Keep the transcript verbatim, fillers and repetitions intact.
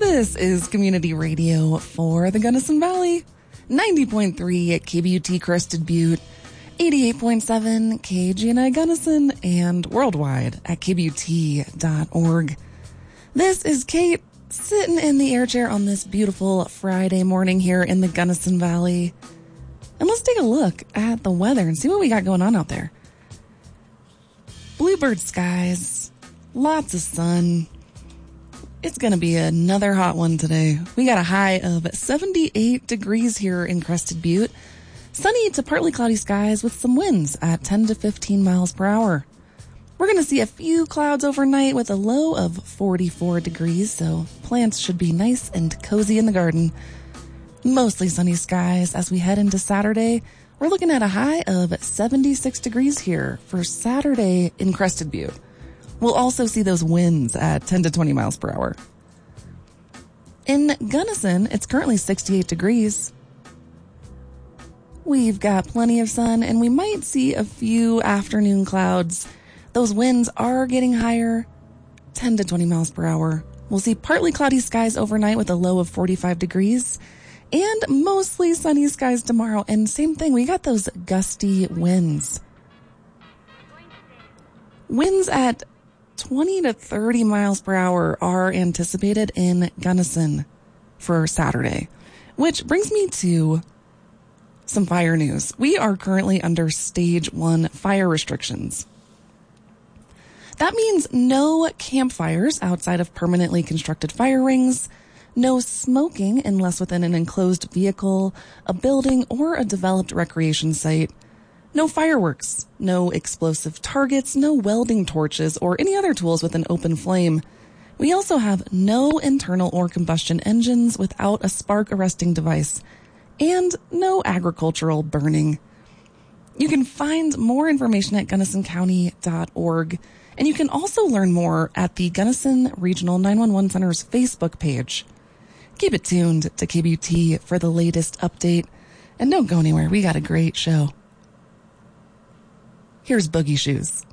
This is community radio for the Gunnison Valley. ninety point three at K B U T Crested Butte, eighty-eight point seven K G N I Gunnison, and worldwide at K B U T dot org. This is Kate, sitting in the air chair on this beautiful Friday morning here in the Gunnison Valley. And let's take a look at the weather and see what we got going on out there. Bluebird skies, lots of sun. It's going to be another hot one today. We got a high of seventy-eight degrees here in Crested Butte. Sunny to partly cloudy skies with some winds at ten to fifteen miles per hour. We're going to see a few clouds overnight with a low of forty-four degrees, so plants should be nice and cozy in the garden. Mostly sunny skies as we head into Saturday. We're looking at a high of seventy-six degrees here for Saturday in Crested Butte. We'll also see those winds at ten to twenty miles per hour. In Gunnison, it's currently sixty-eight degrees. We've got plenty of sun, and we might see a few afternoon clouds. Those winds are getting higher, ten to twenty miles per hour. We'll see partly cloudy skies overnight with a low of forty-five degrees, and mostly sunny skies tomorrow. And same thing, we got those gusty winds. Winds at twenty to thirty miles per hour are anticipated in Gunnison for Saturday, which brings me to some fire news. We are currently under stage one fire restrictions. That means no campfires outside of permanently constructed fire rings, no smoking unless within an enclosed vehicle, a building, or a developed recreation site. No fireworks, no explosive targets, no welding torches, or any other tools with an open flame. We also have no internal or combustion engines without a spark arresting device, and no agricultural burning. You can find more information at gunnison county dot org, and you can also learn more at the Gunnison Regional nine one one Center's Facebook page. Keep it tuned to K B U T for the latest update, and don't go anywhere. We got a great show. Here's Boogie Shoes.